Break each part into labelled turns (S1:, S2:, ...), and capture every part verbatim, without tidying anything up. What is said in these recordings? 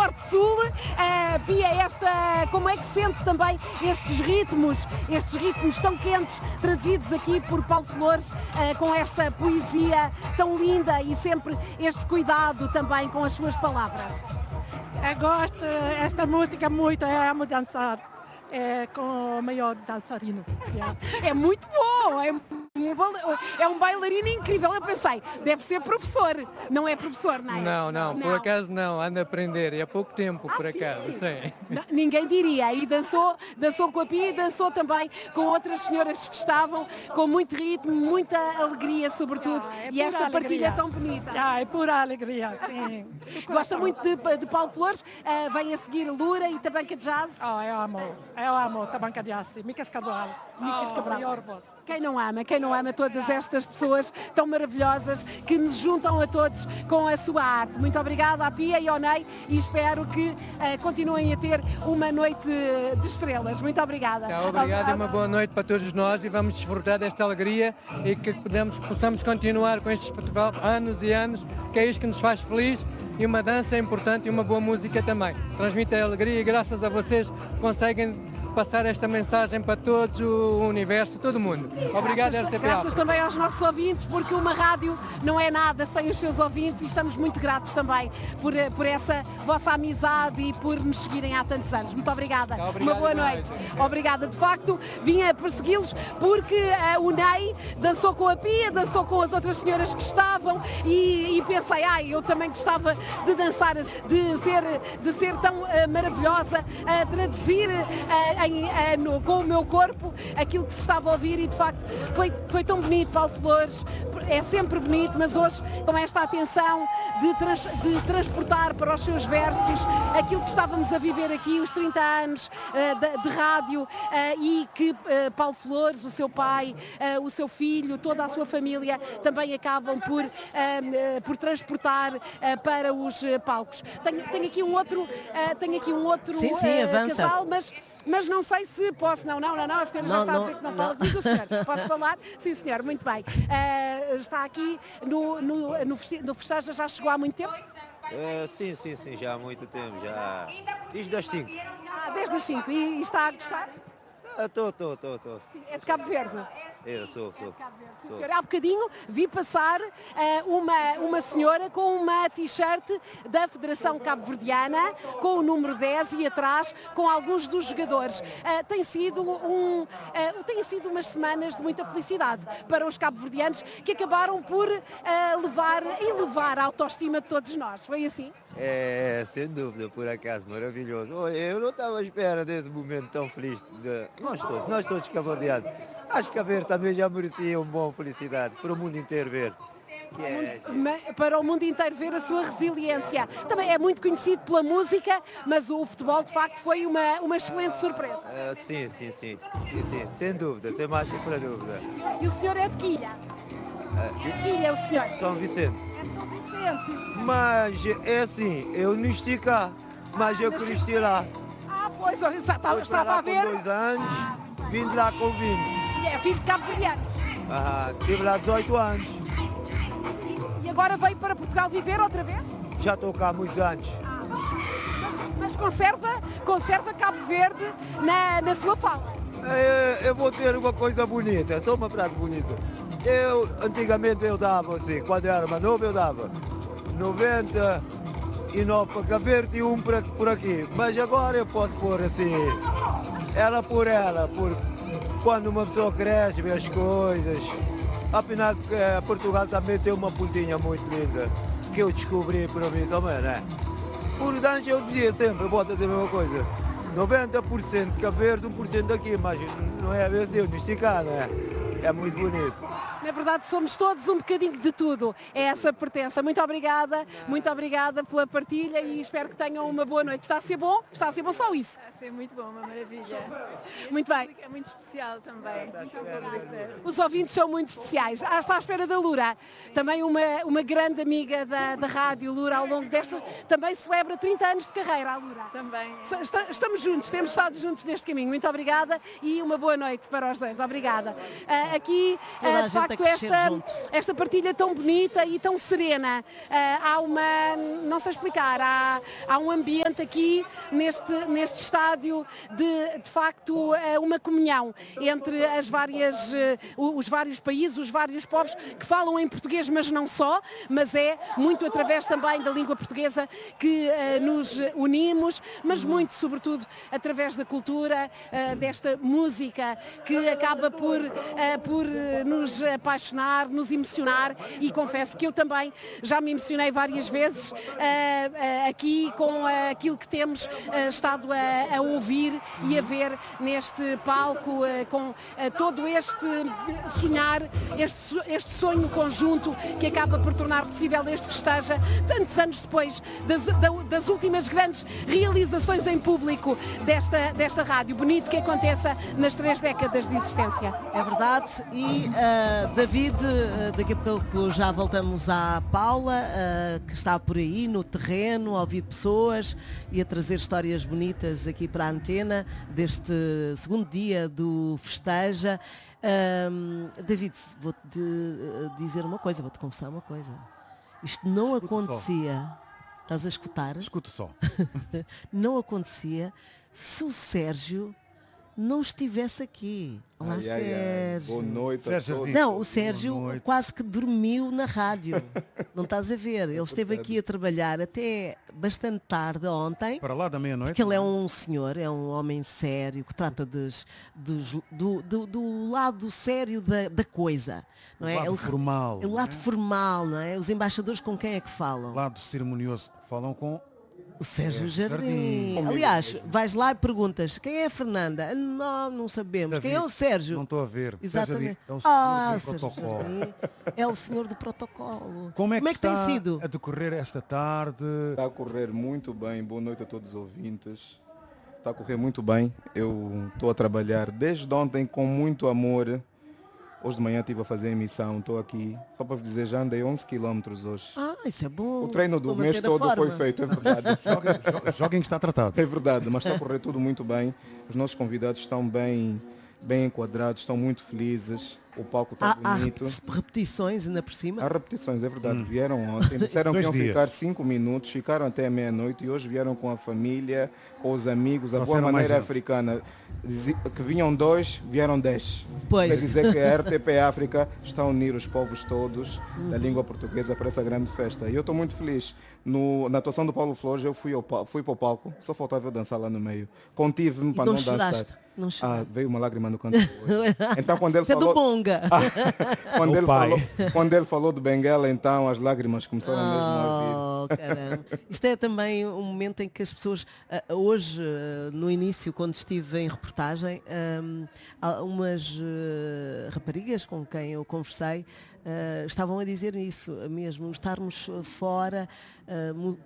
S1: Norte-Sul. Uh, Pia, esta, como é que sente também estes ritmos, estes ritmos tão quentes trazidos aqui por Paulo Flores, uh, com esta poesia tão linda e sempre este cuidado também com as suas palavras?
S2: Eu gosto desta música muito, eu amo dançar é, com o maior dançarino. Yeah.
S1: É muito bom, é um, é um bailarino incrível. Eu pensei, deve ser professor, não é professor, não é?
S3: Não, não, não. Por acaso não, ando a aprender e há pouco tempo, ah, por acaso, sim. sim.
S1: Ninguém diria, e dançou, dançou com a Pia e dançou também com outras senhoras que estavam com muito ritmo, muita alegria sobretudo,
S2: yeah, é
S1: e esta
S2: alegria.
S1: partilha tão bonita.
S2: Yeah, é pura alegria, sim.
S1: Gosta muito de, de Paulo Flores, uh, vem a seguir Lura e Tabanca Jazz.
S2: Oh, eu amo, eu amo Tabanca Jazz, Micas Cabral, Micas
S1: oh,
S2: Cabral.
S1: Quem não ama, quem não ama todas estas pessoas tão maravilhosas que nos juntam a todos com a sua arte. Muito obrigada à Pia e ao Ney e espero que uh, continuem a ter uma noite de estrelas. Muito obrigada.
S3: Tá, obrigado e uma boa noite para todos nós e vamos desfrutar desta alegria e que podemos, possamos continuar com este festival anos e anos, que é isto que nos faz feliz, e uma dança é importante e uma boa música também. Transmite a alegria e graças a vocês conseguem passar esta mensagem para todos, o universo, todo mundo. Obrigado,
S1: graças,
S3: R T P.
S1: Graças também aos nossos ouvintes, porque uma rádio não é nada sem os seus ouvintes e estamos muito gratos também por, por essa vossa amizade e por nos seguirem há tantos anos. Muito obrigada.
S3: Obrigado,
S1: uma boa noite. noite. Obrigada. De facto, vinha persegui-los porque uh, o Ney dançou com a Pia, dançou com as outras senhoras que estavam e, e pensei, ai, eu também gostava de dançar, de ser, de ser tão uh, maravilhosa, a uh, traduzir uh, Em, uh, no, com o meu corpo aquilo que se estava a ouvir e de facto foi, foi tão bonito. Paulo Flores é sempre bonito, mas hoje com esta atenção de, trans, de transportar para os seus versos aquilo que estávamos a viver aqui, os trinta anos uh, de, de rádio uh, e que uh, Paulo Flores, o seu pai, uh, o seu filho, toda a sua família também acabam por, uh, uh, por transportar uh, para os uh, palcos. Tenho, tenho aqui um outro, uh, tenho aqui um outro
S4: sim, sim,
S1: uh, casal, mas, mas não sei se posso. Não, não, não, não. A senhora já
S4: não,
S1: está
S4: não,
S1: a dizer que não,
S4: não.
S1: fala comigo, senhor. Posso falar? Sim, senhor, muito bem. Uh, está aqui no, no, no, no festejo, já chegou há muito tempo?
S5: Uh, sim, sim, sim, já há muito tempo, já. Desde as cinco.
S1: Ah, desde as cinco. E, e está a gostar?
S5: Estou, estou, estou, estou.
S1: É de Cabo Verde?
S5: Eu sou, sou.
S1: Sim, senhora. Há bocadinho vi passar uh, uma, uma senhora com uma t-shirt da Federação Cabo-Verdiana, com o número dez e atrás com alguns dos jogadores. Uh, tem, sido um, uh, tem sido umas semanas de muita felicidade para os cabo-verdianos que acabaram por uh, levar, elevar a autoestima de todos nós. Foi assim?
S5: É, sem dúvida, por acaso, maravilhoso. Eu não estava à espera desse momento tão feliz. De... Nós todos, nós todos cabo-verdianos. Acho que a ver também já merecia uma boa felicidade para o mundo inteiro ver. Que é...
S1: Para o mundo inteiro ver a sua resiliência. Também é muito conhecido pela música, mas o futebol de facto foi uma, uma excelente surpresa.
S5: Ah, sim, sim, sim, sim, sim, sem dúvida, sem mais para dúvida.
S1: E o senhor é de Quilha?
S5: Ah,
S1: de Quilha é o senhor?
S5: São Vicente.
S1: É São Vicente, sim.
S5: Mas é assim, eu não estive cá, mas eu cresci lá.
S1: Ah, pois, olha, estava, estava a ver.
S5: Com dois anos, vim de lá com vinte.
S1: E é filho de cabo-verdianos.
S5: Ah, tive lá dezoito anos.
S1: E agora veio para Portugal viver outra vez?
S5: Já estou cá há muitos anos.
S1: Ah, mas conserva, conserva Cabo Verde na, na sua fala.
S5: Eu, eu vou ter uma coisa bonita, só uma frase bonita. Eu, antigamente eu dava assim, quando eu era mais novo eu dava noventa e nove para Cabo Verde e um para, por aqui. Mas agora eu posso pôr assim, ela por ela, por quando uma pessoa cresce, vê as coisas. Afinal, Portugal também tem uma pontinha muito linda, que eu descobri para mim também, né? Portanto, eu dizia sempre, volto a dizer a mesma coisa, noventa por cento de Cabo Verde, um por cento daqui, mas não é assim, eu esticar, né? É muito bonito.
S1: Na verdade, somos todos um bocadinho de tudo. É essa pertença. Muito obrigada, muito obrigada pela partilha e espero que tenham uma boa noite. Está a ser bom? Está a ser bom só isso?
S6: Está a ser muito bom, uma maravilha.
S1: Muito bem.
S6: É muito especial também. Muito obrigada.
S1: Os ouvintes são muito especiais. Ah, está à espera da Lura. Também uma, uma grande amiga da, da rádio, Lura, ao longo desta, também celebra trinta anos de carreira, a Lura.
S6: Também.
S1: Está, estamos juntos, temos estado juntos neste caminho. Muito obrigada e uma boa noite para os dois. Obrigada. Uh, aqui, uh, de facto, facto
S4: crescer
S1: esta,
S4: junto.
S1: esta partilha tão bonita e tão serena. Ah, há uma, não sei explicar, há, há um ambiente aqui neste, neste estádio de, de facto, ah, uma comunhão entre as várias, ah, os vários países, os vários povos que falam em português, mas não só, mas é muito através também da língua portuguesa que ah, nos unimos, mas muito, sobretudo, através da cultura, ah, desta música que acaba por, ah, por nos apaixonar, nos emocionar, e confesso que eu também já me emocionei várias vezes uh, uh, aqui com uh, aquilo que temos uh, estado a, a ouvir e a ver neste palco, uh, com uh, todo este sonhar, este, este sonho conjunto que acaba por tornar possível este festeja, tantos anos depois das, das últimas grandes realizações em público desta, desta rádio. Bonito que aconteça nas três décadas de existência.
S4: É verdade. E uh, David, uh, daqui a pouco já voltamos à Paula, uh, que está por aí no terreno, a ouvir pessoas e a trazer histórias bonitas aqui para a antena deste segundo dia do Festeja. Um, David, vou-te uh, dizer uma coisa, vou-te confessar uma coisa. Isto não
S7: Escuta
S4: acontecia.
S7: Só.
S4: Estás a escutar?
S7: Escuta só.
S4: Não acontecia se o Sérgio não estivesse aqui. Olá,
S8: Ai, ai, ai.
S4: Sérgio.
S8: Boa noite a
S7: Sérgio
S8: todos.
S7: Ardido.
S4: Não, o Sérgio
S7: Boa noite.
S4: quase que dormiu na rádio. Não estás a ver? Ele esteve aqui a trabalhar até bastante tarde ontem.
S7: Para lá da meia-noite.
S4: Porque ele é um senhor, é um homem sério, que trata dos, dos- do, do- do lado sério da, da coisa. Não é?
S7: lado
S4: Ele-
S7: formal,
S4: O lado
S7: não é?
S4: formal, não é? Os embaixadores com quem é que falam?
S7: Lado cerimonioso. Falam com...
S4: O Sérgio
S7: Sérgio
S4: Jardim.
S7: Jardim.
S4: Aliás, vais lá e perguntas, quem é a Fernanda? Não, não sabemos.
S7: David,
S4: Quem é o Sérgio?
S7: Não estou a ver.
S4: Exatamente.
S7: Sérgio Jardim é o senhor
S4: Ah,
S7: do
S4: o Sérgio
S7: protocolo.
S4: Jardim é o senhor do protocolo.
S7: Como é que, está
S4: tem sido?
S7: a decorrer esta tarde?
S8: Está a correr muito bem. Boa noite a todos os ouvintes. Está a correr muito bem. Eu estou a trabalhar desde ontem com muito amor. Hoje de manhã estive a fazer a emissão. Estou aqui. Só para vos dizer, já andei onze quilómetros hoje.
S4: Ah, isso é bom.
S8: O treino do
S4: Vou
S8: mês
S4: manter a
S8: todo foi
S4: forma.
S8: feito, é verdade.
S7: Joguem, jo- joguem que está tratado.
S8: É verdade, mas está a correr tudo muito bem. Os nossos convidados estão bem, bem enquadrados, estão muito felizes. O palco está
S4: Há, há
S8: bonito.
S4: repeti- repetições ainda por cima?
S8: Há repetições, é verdade. Vieram ontem, disseram que
S7: Dois
S8: iam
S7: dias.
S8: ficar cinco minutos, ficaram até a meia-noite e hoje vieram com a família, com os amigos, a boa
S7: Trouxeram mais
S8: maneira
S7: gente.
S8: africana. Dizi- Que vinham dois, vieram dez.
S4: Pois.
S8: Quer dizer que a R T P África está a unir os povos todos da língua portuguesa para essa grande festa. E eu estou muito feliz. No- na atuação do Paulo Flores, eu fui, ao, pa- fui para o palco, só faltava eu dançar lá no meio. Contive-me para
S4: não
S8: não,
S4: choraste?
S8: dançar.
S4: Não
S8: Ah,
S4: choraste?
S8: veio uma lágrima no canto. do olho. Então quando ele
S4: Isso é do
S8: falou,
S4: Bonga.
S8: quando,
S7: O
S8: ele
S7: pai.
S8: falou, quando ele falou de Benguela, então as lágrimas começaram mesmo a vir.
S4: Oh, caramba. Isto é também um momento em que as pessoas, ah, hoje, ah, no início, quando estive em reportagem, ah, há umas ah, raparigas com quem eu conversei ah, estavam a dizer isso mesmo, estarmos fora, ah, mu-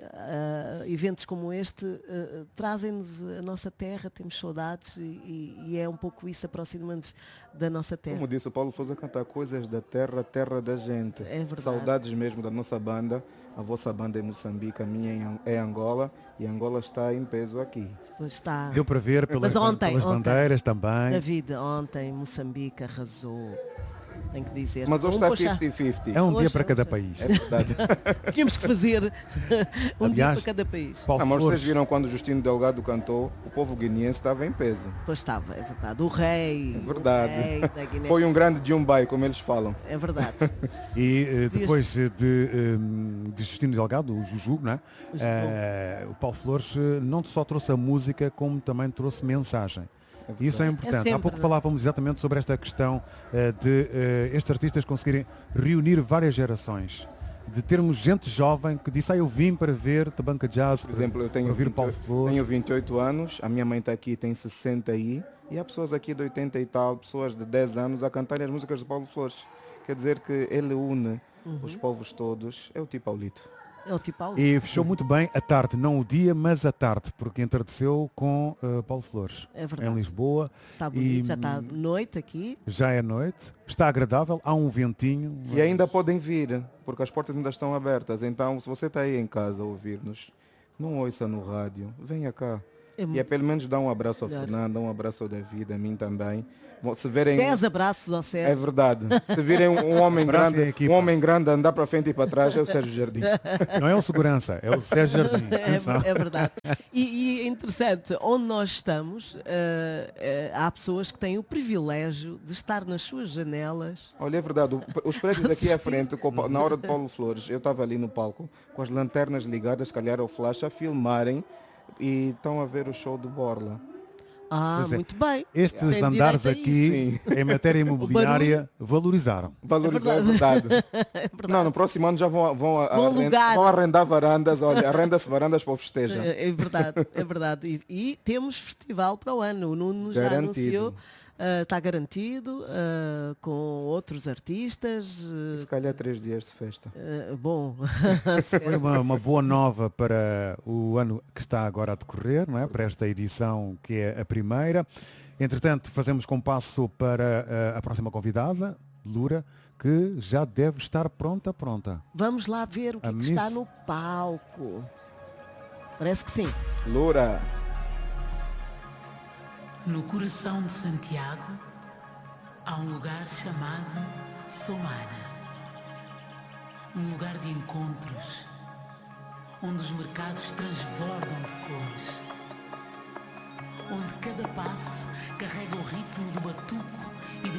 S4: ah, eventos como este ah, trazem-nos a nossa terra, temos saudades e, e- e é um pouco isso, aproxima-nos da nossa terra.
S8: Como disse o Paulo Sousa, cantar coisas da terra, terra da gente.
S4: É verdade.
S8: Saudades mesmo da nossa banda. A vossa banda é Moçambique, a minha é An- é Angola e Angola está em peso aqui.
S4: Pois está.
S7: Deu para ver pelas,
S4: Mas ontem,
S7: pelas
S4: ontem.
S7: bandeiras também.
S4: David, ontem Moçambique arrasou, tenho que dizer.
S8: Mas hoje
S4: Um
S8: está
S4: puxa-
S8: cinquenta cinquenta.
S7: É um dia
S4: Hoje,
S7: para cada
S4: hoje.
S7: país.
S8: É verdade.
S4: Tínhamos que fazer um dia
S7: Aliás,
S4: para cada país.
S7: Paulo
S8: Ah, mas
S7: Flores,
S8: vocês viram quando o Justino Delgado cantou, o povo guineense estava em peso.
S4: Pois estava, é verdade. O rei.
S8: É verdade.
S4: O rei da Guiné.
S8: Foi um grande Jumbai, como eles falam.
S4: É verdade.
S7: E eh, depois eh, de, eh, de Justino Delgado, o Juju, não é? Eh, o Paulo Flores eh, não só trouxe a música, como também trouxe mensagem. E isso é importante.
S4: É sempre,
S7: Há pouco
S4: não é?
S7: falávamos exatamente sobre esta questão eh, de eh, estes artistas conseguirem reunir várias gerações. De termos gente jovem que disse, ah, eu vim para ver Tabanca Jazz,
S8: Por exemplo, eu tenho,
S7: para ouvir o
S8: vinte
S7: Paulo Flores.
S8: tenho vinte e oito anos, a minha mãe está aqui, tem sessenta aí, e há pessoas aqui de oitenta e tal, pessoas de dez anos a cantarem as músicas de Paulo Flores. Quer dizer que ele une os povos todos, é o tipo Paulito.
S4: É o tipo Paulo.
S7: E fechou muito bem a tarde, não o dia, mas a tarde, porque entardeceu com eh, Paulo Flores.
S4: É verdade.
S7: Em Lisboa.
S4: Está bonito,
S7: E,
S4: já está noite aqui.
S7: Já é noite, está agradável, há um ventinho.
S8: E ainda podem vir, porque as portas ainda estão abertas. Então, se você está aí em casa a ouvir-nos, não ouça no rádio, venha cá.
S4: É
S8: e é
S4: muito
S8: pelo menos dar um abraço ao
S4: melhor.
S8: Fernando, dar um abraço ao David, a mim também. Bom, se verem,
S4: Dez abraços ao
S8: é
S4: Sérgio.
S8: verdade. Se virem um, um homem
S7: Abraço à
S8: grande,
S7: equipa.
S8: um homem grande a andar para frente e para trás, é o Sérgio Jardim.
S7: Não é o segurança, é o Sérgio Jardim.
S4: É,
S7: Atenção.
S4: é verdade. E, e é interessante, onde nós estamos, eh, eh, há pessoas que têm o privilégio de estar nas suas janelas.
S8: Olha, é verdade, o- os prédios aqui à
S4: Assistir.
S8: frente, com o Pa- na hora de Paulo Flores, eu estava ali no palco, com as lanternas ligadas, se calhar ao flash, a filmarem e estão a ver o show do Borla.
S4: Ah,
S7: Pois é.
S4: muito bem.
S7: Estes
S4: Tem
S7: andares
S4: direito a
S7: aqui, em matéria imobiliária, valorizaram.
S8: Valorizar, é verdade. Não, no próximo ano já vão, vão, a-
S4: Vão
S8: arren-
S4: alugar.
S8: vão arrendar varandas, olha, arrenda-se varandas para o festeja.
S4: É, é verdade, é verdade. E, e temos festival para o ano. O Nuno já
S8: Garantido.
S4: anunciou, ah, está garantido, ah, com outros artistas.
S8: Se calhar três dias de festa.
S4: ah, bom,
S7: Foi uma, uma boa nova para o ano que está agora a decorrer, não é? Para esta edição que é a primeira. Entretanto, fazemos compasso para eh, a próxima convidada, Lura, que já deve estar pronta, pronta.
S4: vamos lá ver o que,
S7: A
S4: é que
S7: Miss-
S4: está no palco. Parece que sim.
S8: Loura,
S9: No coração de Santiago há um lugar chamado Somana. Um lugar de encontros, onde os mercados transbordam de cores. Onde cada passo carrega o ritmo do batuco e do